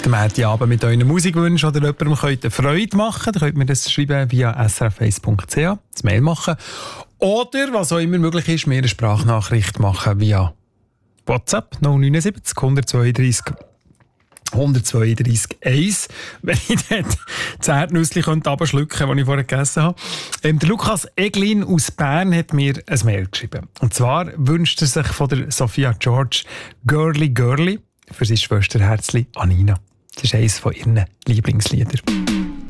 den Abend mit euren Musikwünschen oder jemandem eine Freude machen. Dann könnt ihr mir das schreiben via srf1.ch, das Mail machen. Oder, was auch immer möglich ist, mir eine Sprachnachricht machen via WhatsApp 079 132 132.1, wenn ich dort das Erdnüssli runterschlucken könnte, das ich vorher gegessen habe. Der Lukas Eglin aus Bern hat mir ein Mail geschrieben. Und zwar wünscht er sich von der Sophia George «Girly Girly» für seine Schwesterherzli Anina. Das ist eines von ihren Lieblingsliedern.